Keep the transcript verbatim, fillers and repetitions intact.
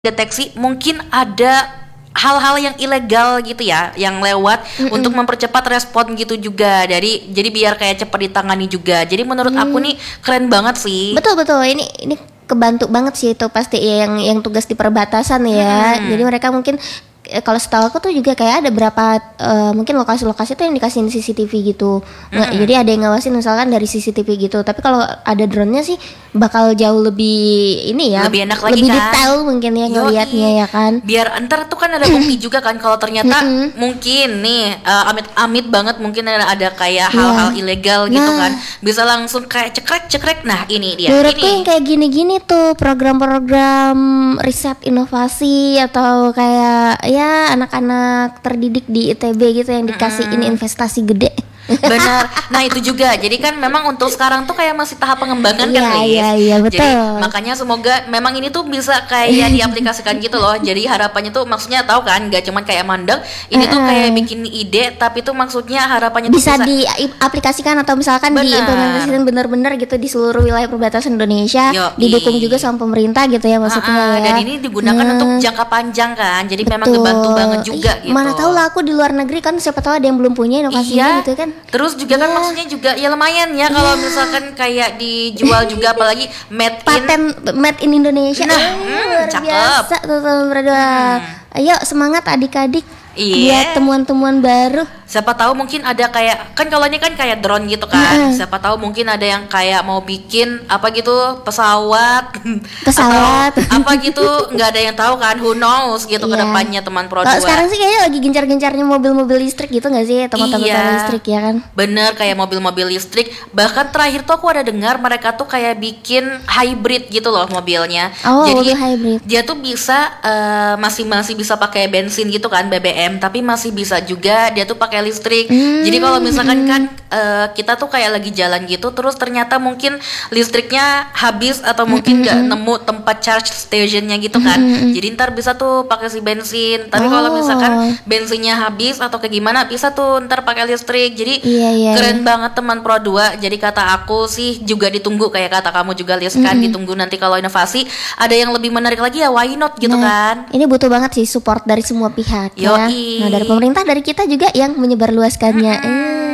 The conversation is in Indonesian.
deteksi mungkin ada hal-hal yang ilegal gitu ya yang lewat Mm-mm. untuk mempercepat respon gitu juga dari jadi biar kayak cepat ditangani juga. Jadi menurut aku Hmm. nih keren banget sih. Betul betul ini ini kebantu banget sih itu pasti ya yang yang tugas di perbatasan ya. Hmm. Jadi mereka mungkin eh, kalau setahu aku tuh juga kayak ada berapa eh, mungkin lokasi-lokasi tuh yang dikasihin C C T V gitu. Nggak, Mm-mm. jadi ada yang ngawasin misalkan dari C C T V gitu. Tapi kalau ada drone-nya sih bakal jauh lebih ini ya. Lebih enak lagi lebih kan? detail mungkin ya Yoi. ngelihatnya ya kan. Biar ntar tuh kan ada bukti juga kan kalau ternyata Mm-mm. mungkin nih eh, amit-amit banget mungkin ada, ada kayak Iya. hal-hal ilegal gitu Nah. kan. Bisa langsung kayak cekrek-cekrek. Nah, ini dia. Menurutku ini. yang kayak gini-gini tuh program-program riset inovasi atau kayak ya anak-anak terdidik di I T B gitu yang dikasihin investasi gede. Benar. Nah itu juga. Jadi kan memang untuk sekarang tuh kayak masih tahap pengembangan kan, Iya, Liz. iya, iya, Jadi betul. makanya semoga memang ini tuh bisa kayak diaplikasikan gitu loh. Jadi harapannya tuh maksudnya tahu kan, nggak cuman kayak mandek. Ini tuh Eh-eh. kayak bikin ide, tapi tuh maksudnya harapannya tuh Bisa bisa diaplikasikan atau misalkan Benar. diimplementasikan benar-benar gitu di seluruh wilayah perbatasan Indonesia, Yoi. didukung juga sama pemerintah gitu ya maksudnya Ah, ah, ya. dan ini digunakan Nah, untuk jangka panjang kan. Jadi memang betul. ngebantu banget juga Ih, gitu. Mana tahu lah aku di luar negeri kan siapa tahu ada yang belum punya inovasinya Iya. gitu kan. Terus juga kan Iya. maksudnya juga ya lumayan ya kalau misalkan kayak dijual juga apalagi made in. Paten made in Indonesia. Nah, Eh, hmm, luar cakep. biasa teman-teman berdua. Ayo semangat adik-adik Iya. buat temuan-temuan baru. Siapa tahu mungkin ada kayak kan kalau ini kan kayak drone gitu kan. Heeh. Siapa tahu mungkin ada yang kayak mau bikin apa gitu pesawat, Pesawat. atau apa gitu nggak ada yang tahu kan. Who knows gitu Iya. kedepannya teman Pro Kalau dua. sekarang sih kayaknya lagi gencar-gencarnya mobil-mobil listrik gitu nggak sih teman-teman Iya. listrik ya kan? Bener kayak mobil-mobil listrik. Bahkan terakhir tuh aku ada dengar mereka tuh kayak bikin hybrid gitu loh mobilnya. Oh, Jadi mobil hybrid. dia tuh bisa eh, masih masih bisa pakai bensin gitu kan B B M, tapi masih bisa juga dia tuh pakai listrik. Hmm, Jadi kalau misalkan kan eh, kita tuh kayak lagi jalan gitu, terus ternyata mungkin listriknya habis atau mungkin nggak nemu tempat charge stationnya gitu kan. Jadi ntar bisa tuh pakai si bensin. Tapi kalau Oh. misalkan bensinnya habis atau kayak gimana bisa tuh ntar pakai listrik. Jadi Iya, iya, keren banget teman Pro dua. Jadi kata aku sih juga ditunggu kayak kata kamu juga Liz kan, ditunggu nanti kalau inovasi ada yang lebih menarik lagi ya why not gitu kan. Ini butuh banget sih support dari semua pihak ya. Yoi. Nah, dari pemerintah, dari kita juga yang menyebarluaskannya. Eh.